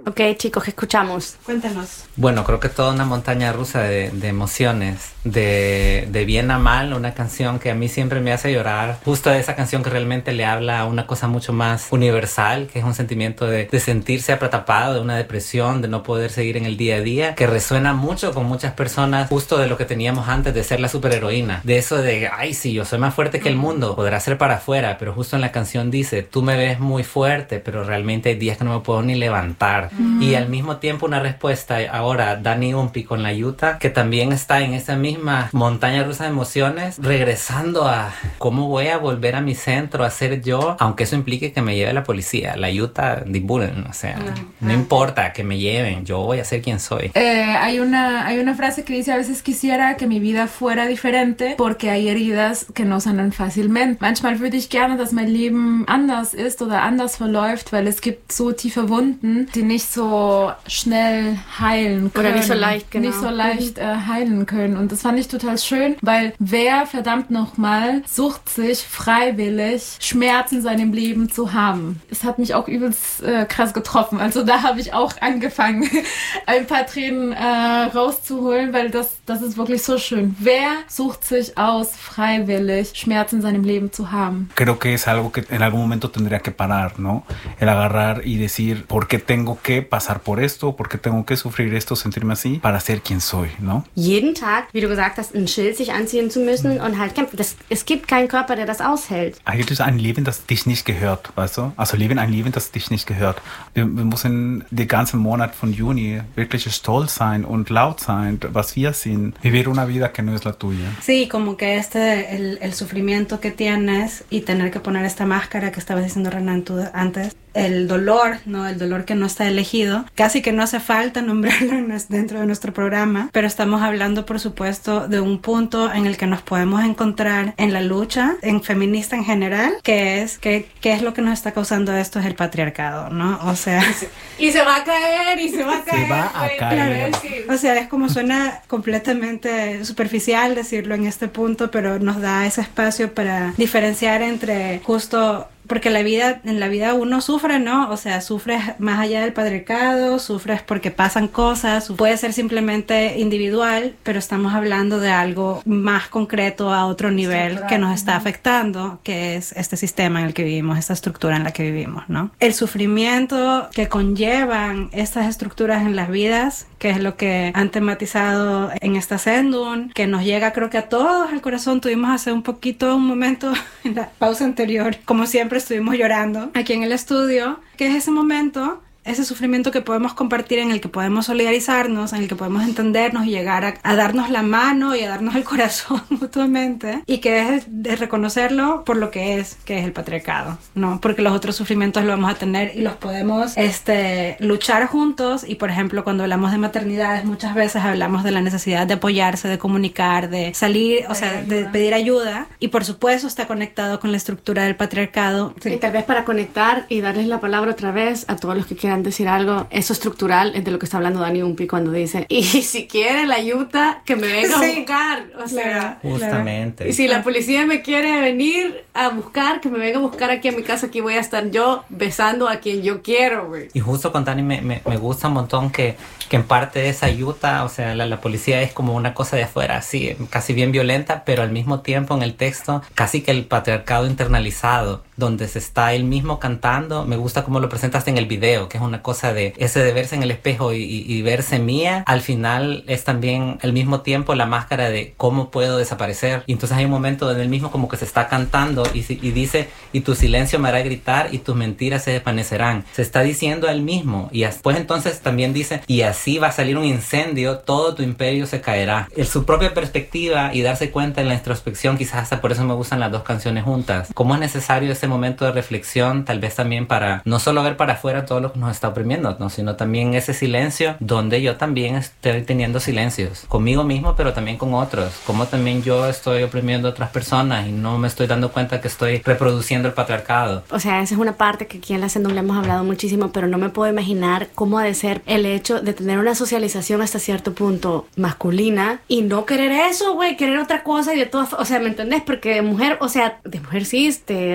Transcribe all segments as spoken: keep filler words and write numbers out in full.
Ok, chicos, ¿qué escuchamos? Cuéntanos. Bueno, creo que toda una montaña rusa de, de emociones, de, de bien a mal, una canción que a mí siempre me hace llorar, justo esa canción que realmente le habla a una cosa mucho más universal, que es un sentimiento de, de sentirse atrapado, de una depresión, de no poder seguir en el día a día, que resuena mucho con muchas personas, justo de lo que teníamos antes de ser la superheroína, de eso de, ay sí, yo soy más fuerte que el mundo, podrá ser para afuera, pero justo en la canción dice, tú me ves muy fuerte, pero realmente hay días que no me puedo ni levantar. Mm. Y al mismo tiempo una respuesta ahora Dani Umpi con La Yuta, que también está en esa misma montaña rusa de emociones, regresando a cómo voy a volver a mi centro, a ser yo, aunque eso implique que me lleve la policía. La Yuta, diburen, o sea, mm. no importa que me lleven, yo voy a ser quien soy. Eh, hay una, hay una frase que dice, a veces quisiera que mi vida fuera diferente, porque hay heridas que no sanan fácilmente. Manchmal würde ich gerne, dass mein Leben anders ist oder anders verläuft, weil es gibt so tiefe Wunden, die nicht so schnell heilen können. Oder nicht so leicht, genau. Nicht so leicht äh, heilen können. Und das fand ich total schön, weil wer verdammt nochmal sucht sich freiwillig Schmerzen in seinem Leben zu haben. Es hat mich auch übelst äh, krass getroffen. Also da habe ich auch angefangen, ein paar Tränen äh, rauszuholen, weil das, das ist wirklich so schön. Wer sucht sich aus, freiwillig Schmerzen in seinem Leben zu haben? Creo que es algo que en algún momento tendría que parar, ¿no? El agarrar y decir, ¿por qué tengo que pasar por esto? ¿Por qué tengo que sufrir esto, sentirme así? Para ser quien soy, ¿no? Jeden Tag, wie du gesagt hast, ein Schild sich anziehen zu müssen mhm. und halt kämpfen. Das, es gibt keinen Körper, der das aushält. Eigentlich ein Leben, das dich nicht gehört, weißt du? Also leben ein Leben, das dich nicht gehört. Wir, wir müssen den ganzen Monat von Juni wirklich stolz sein und laut sein, was wir sind. Vivir una vida que no es la tuya. Sí, como que este, el, el sufrimiento que tienes y tener que poner esta máscara que estabas diciendo, Renan, tú antes, el dolor, ¿no? El dolor que no está elegido. Casi que no hace falta nombrarlo dentro de nuestro programa, pero estamos hablando, por supuesto, de un punto en el que nos podemos encontrar en la lucha, en feminista en general, que es, que, que es lo que nos está causando esto, es el patriarcado, ¿no? O sea... Y se va a caer, y se va a caer. Se va a caer. Claro, sí. O sea, es como suena completamente superficial decirlo en este punto, pero nos da ese espacio para diferenciar entre justo... Porque la vida, en la vida uno sufre, ¿no? O sea, sufres más allá del patriarcado, sufres porque pasan cosas, puede ser simplemente individual, pero estamos hablando de algo más concreto a otro nivel que nos está afectando, que es este sistema en el que vivimos, esta estructura en la que vivimos, ¿no? El sufrimiento que conllevan estas estructuras en las vidas, que es lo que han tematizado en esta Sendung, que nos llega creo que a todos al corazón. Tuvimos hace un poquito, un momento en la pausa anterior, como siempre estuvimos llorando aquí en el estudio, que es ese momento, ese sufrimiento que podemos compartir, en el que podemos solidarizarnos, en el que podemos entendernos y llegar a, a darnos la mano y a darnos el corazón mutuamente, y que es de reconocerlo por lo que es, que es el patriarcado, ¿no? Porque los otros sufrimientos los vamos a tener y los podemos este, luchar juntos. Y por ejemplo, cuando hablamos de maternidades, muchas veces hablamos de la necesidad de apoyarse, de comunicar, de salir, o sea, de pedir ayuda, y por supuesto está conectado con la estructura del patriarcado. Sí. Y tal vez para conectar y darles la palabra otra vez a todos los que quieran decir algo, eso estructural es de lo que está hablando Dani Umpi cuando dice, y si quiere la Yuta, que me venga sí, a buscar, o sea, justamente. Claro. Y si la policía me quiere venir a buscar, que me venga a buscar aquí a mi casa, aquí voy a estar yo besando a quien yo quiero, güey. Y justo con Dani me, me, me gusta un montón que, que en parte de esa Yuta, o sea, la, la policía es como una cosa de afuera, así, casi bien violenta, pero al mismo tiempo en el texto, casi que el patriarcado internalizado, donde se está él mismo cantando. Me gusta cómo lo presentaste en el video, que es una cosa de ese de verse en el espejo y, y, y verse mía. Al final es también al mismo tiempo la máscara de cómo puedo desaparecer. Y entonces hay un momento donde él mismo como que se está cantando y, y dice, y tu silencio me hará gritar y tus mentiras se desvanecerán. Se está diciendo a él mismo. Y después entonces también dice, y así va a salir un incendio, todo tu imperio se caerá. En su propia perspectiva y darse cuenta en la introspección, quizás hasta por eso me gustan las dos canciones juntas. Cómo es necesario ese momento de reflexión, tal vez también para no solo ver para afuera todo lo que nos está oprimiendo, ¿no? Sino también ese silencio donde yo también estoy teniendo silencios conmigo mismo, pero también con otros. Como también yo estoy oprimiendo a otras personas y no me estoy dando cuenta que estoy reproduciendo el patriarcado. O sea, esa es una parte que aquí en la Sendung le hemos hablado muchísimo, pero no me puedo imaginar cómo ha de ser el hecho de tener una socialización hasta cierto punto masculina y no querer eso, güey, querer otra cosa y de todas, o sea, ¿me entendés? Porque de mujer, o sea, de mujer sí te repercute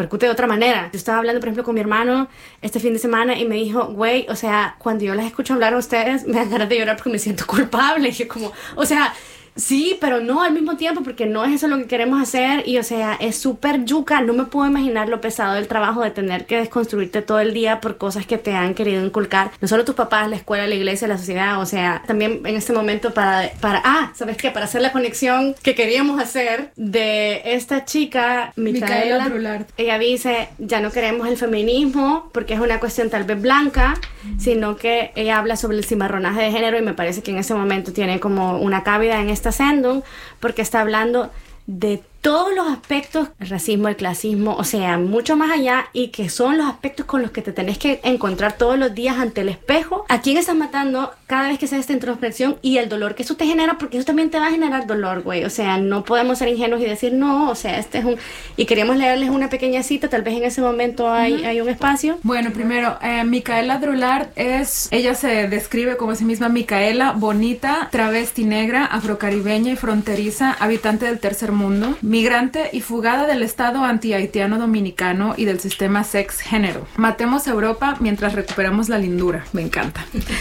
repercute de otra manera. Yo estaba hablando, por ejemplo, con mi hermano este fin de semana y me dijo, güey, o sea, cuando yo las escucho hablar a ustedes, me dan ganas de llorar porque me siento culpable. Y yo como, o sea... Sí, pero no al mismo tiempo, porque no es eso lo que queremos hacer y, o sea, es súper yuca. No me puedo imaginar lo pesado del trabajo de tener que desconstruirte todo el día por cosas que te han querido inculcar. No solo tus papás, la escuela, la iglesia, la sociedad, o sea, también en este momento para, para ah, ¿sabes qué? Para hacer la conexión que queríamos hacer de esta chica, Micaela, Micaela Drulard. Ella dice, ya no queremos el feminismo porque es una cuestión tal vez blanca, mm. sino que ella habla sobre el cimarronaje de género y me parece que en ese momento tiene como una cabida en esta Sendung, porque está hablando de todos los aspectos, el racismo, el clasismo, o sea, mucho más allá, y que son los aspectos con los que te tenés que encontrar todos los días ante el espejo. ¿A quién estás matando cada vez que haces esta introspección? Y el dolor que eso te genera, porque eso también te va a generar dolor, güey. O sea, no podemos ser ingenuos y decir, no, o sea, este es un... Y queríamos leerles una pequeña cita, tal vez en ese momento hay, uh-huh. hay un espacio. Bueno, primero, eh, Micaela Drulard es... Ella se describe como a sí misma Micaela, bonita, travesti negra, afrocaribeña y fronteriza, habitante del tercer mundo, migrante y fugada del estado anti-haitiano dominicano y del sistema sex-género. Matemos a Europa mientras recuperamos la lindura. Me encanta.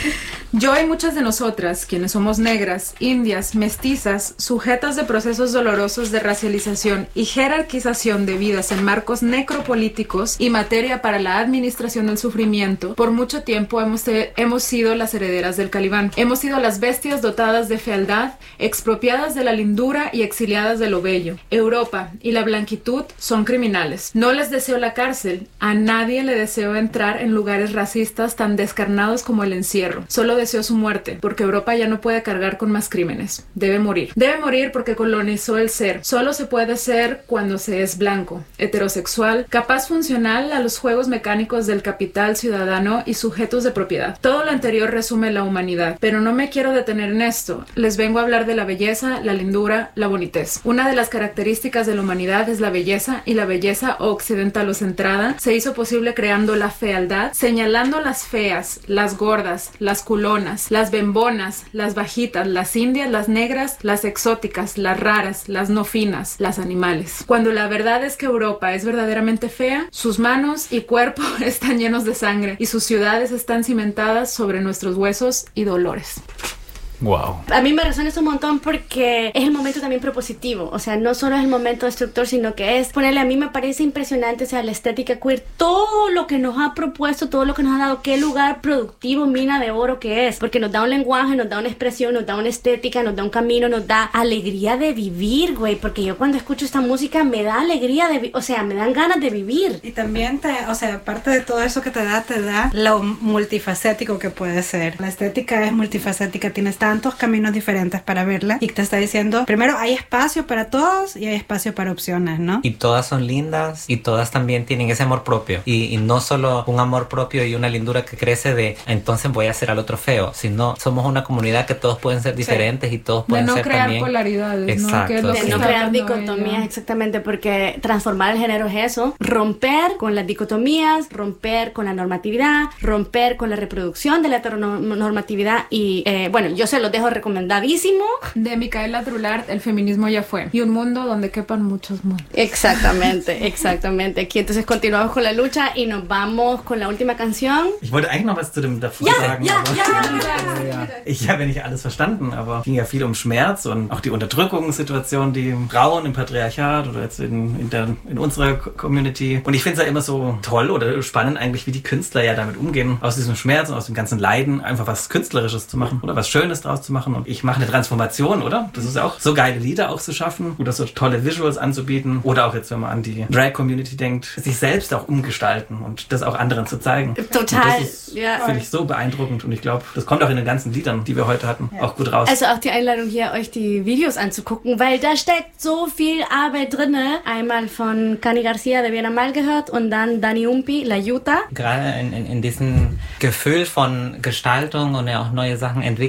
Yo y muchas de nosotras, quienes somos negras, indias, mestizas, sujetas de procesos dolorosos de racialización y jerarquización de vidas en marcos necropolíticos y materia para la administración del sufrimiento, por mucho tiempo hemos, te- hemos sido las herederas del Calibán. Hemos sido las bestias dotadas de fealdad, expropiadas de la lindura y exiliadas de lo bello. Europa y la blanquitud son criminales. No les deseo la cárcel. A nadie le deseo entrar en lugares racistas tan descarnados como el encierro. Solo deseo su muerte, porque Europa ya no puede cargar con más crímenes. Debe morir. Debe morir porque colonizó el ser. Solo se puede ser cuando se es blanco, heterosexual, capaz funcional a los juegos mecánicos del capital ciudadano y sujetos de propiedad. Todo lo anterior resume la humanidad, pero no me quiero detener en esto. Les vengo a hablar de la belleza, la lindura, la bonitez. Una de las características de la humanidad es la belleza, y la belleza occidentalocentrada se hizo posible creando la fealdad, señalando las feas, las gordas, las culonas, las bembonas, las bajitas, las indias, las negras, las exóticas, las raras, las no finas, las animales. Cuando la verdad es que Europa es verdaderamente fea, sus manos y cuerpo están llenos de sangre y sus ciudades están cimentadas sobre nuestros huesos y dolores. Wow. A mí me resuena eso un montón porque es el momento también propositivo, o sea, no solo es el momento destructor, sino que es, ponerle, a mí me parece impresionante, o sea, la estética queer, todo lo que nos ha propuesto, todo lo que nos ha dado, qué lugar productivo, mina de oro que es, porque nos da un lenguaje, nos da una expresión, nos da una estética, nos da un camino, nos da alegría de vivir, güey, porque yo cuando escucho esta música me da alegría de vivir, o sea, me dan ganas de vivir. Y también te, o sea, aparte de todo eso que te da, te da lo multifacético que puede ser. La estética es multifacética, tienes tantos caminos diferentes para verla y te está diciendo, primero hay espacio para todos y hay espacio para opciones, ¿no? Y todas son lindas y todas también tienen ese amor propio y, y no solo un amor propio y una lindura que crece de entonces voy a hacer al otro feo, sino somos una comunidad que todos pueden ser diferentes, sí. Y todos pueden de no ser crear también polaridades, exacto, ¿no? Que es lo de que no está crear hablando dicotomías, ella. exactamente, porque transformar el género es eso, romper con las dicotomías, romper con la normatividad, romper con la reproducción de la heteronormatividad y eh, bueno, yo se los dejo recomendadísimo. De Micaela Drulard, El feminismo ya fue. Y un mundo donde quepan muchos mundos. Exactamente, exactamente. Aquí entonces continuamos con la lucha y nos vamos con la última canción. Ich wollte eigentlich noch was zu dem davor ja, sagen. Ja, aber ja, ja. Ich habe ja nicht alles verstanden, aber es ging ja viel um Schmerz und auch die Unterdrückungssituation, die Frauen im Patriarchat oder jetzt in, in, der, in unserer Community. Und ich finde es ja immer so toll oder spannend eigentlich, wie die Künstler ja damit umgehen, aus diesem Schmerz und aus dem ganzen Leiden einfach was Künstlerisches zu machen oder was Schönes draus zu machen. Und ich mache eine Transformation, oder? Das ist auch so geile Lieder auch zu schaffen oder so tolle Visuals anzubieten oder auch jetzt, wenn man an die Drag-Community denkt, sich selbst auch umgestalten und das auch anderen zu zeigen. Total, das ja. Finde ich so beeindruckend und ich glaube, das kommt auch in den ganzen Liedern, die wir heute hatten, ja. auch gut raus. Also auch die Einladung hier, euch die Videos anzugucken, weil da steckt so viel Arbeit drinne. Einmal von Cani Garcia, de Bien Mal gehört und dann Dani Umpi, La Yuta. Gerade in, in, in diesem Gefühl von Gestaltung und ja auch neue Sachen entwickeln, entwerfen,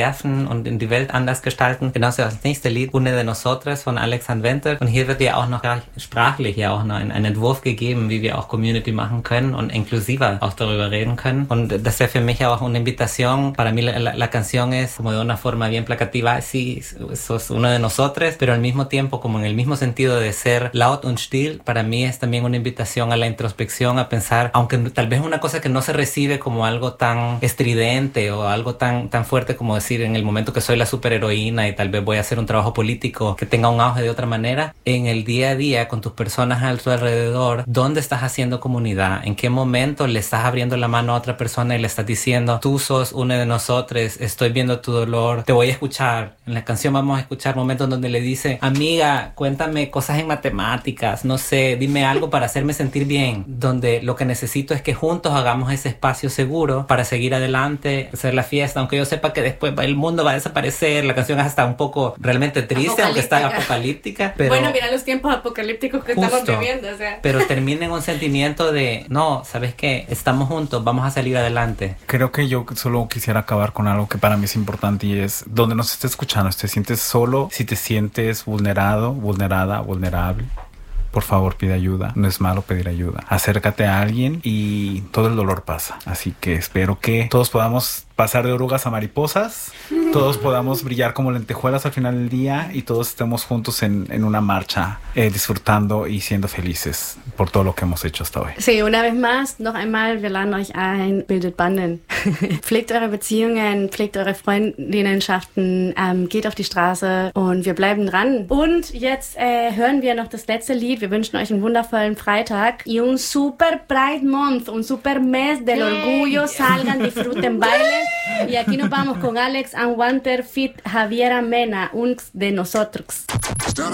werfen und in die Welt anders gestalten. Genauso das nächste Lied, Une de Nosotros von Alex Anwender. Und hier wird ja auch noch ja, sprachlich ja auch noch ein, ein Entwurf gegeben, wie wir auch Community machen können und inklusiver auch darüber reden können. Und das wäre für mich auch una invitación. Para mí la, la, la canción es como de una forma bien placativa, sí, sos uno de nosotros, pero al mismo tiempo como en el mismo sentido de ser laut und still, para mí es también una invitación a la introspección, a pensar, aunque tal vez una cosa que no se recibe como algo tan estridente o algo tan, tan fuerte como decir en el momento que soy la superheroína y tal vez voy a hacer un trabajo político que tenga un auge de otra manera, en el día a día con tus personas a tu alrededor, ¿dónde estás haciendo comunidad? ¿En qué momento le estás abriendo la mano a otra persona y le estás diciendo, tú sos uno de nosotros, estoy viendo tu dolor, te voy a escuchar? En la canción vamos a escuchar momentos donde le dice, amiga, cuéntame cosas en matemáticas, no sé, dime algo para hacerme sentir bien, donde lo que necesito es que juntos hagamos ese espacio seguro para seguir adelante, hacer la fiesta, aunque yo sepa que después el mundo va a desaparecer. La canción es hasta un poco realmente triste, aunque está apocalíptica. Pero bueno, mira los tiempos apocalípticos que justo, estamos viviendo. O sea. Pero termina en un sentimiento de, no, ¿sabes qué? Estamos juntos, vamos a salir adelante. Creo que yo solo quisiera acabar con algo que para mí es importante y es, donde nos estés escuchando, si te sientes solo, si te sientes vulnerado, vulnerada, vulnerable, por favor pide ayuda. No es malo pedir ayuda. Acércate a alguien y todo el dolor pasa. Así que espero que todos podamos pasar de orugas a mariposas, todos podamos brillar como lentejuelas al final del día y todos estemos juntos en, en una marcha, eh, disfrutando y siendo felices por todo lo que hemos hecho hasta hoy. Sí, una vez más, noch einmal, wir laden euch ein, bildet Banden. Pflegt eure Beziehungen, pflegt eure Freundinnenschaften, ähm, geht auf die Straße und wir bleiben dran. Und jetzt äh, hören wir noch das letzte Lied. Wir wünschen euch einen wundervollen Freitag y un super Pride Month, un super mes del orgullo. Salgan, disfruten, bailen. Y aquí nos vamos con Alex Anwender feat. Javiera Mena, un de nosotros.